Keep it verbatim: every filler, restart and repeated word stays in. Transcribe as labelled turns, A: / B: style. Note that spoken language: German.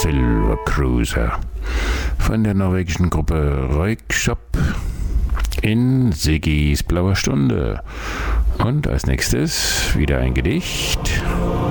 A: Silver Cruiser von der norwegischen Gruppe Röyksopp in Siggis blauer Stunde. Und als nächstes wieder ein Gedicht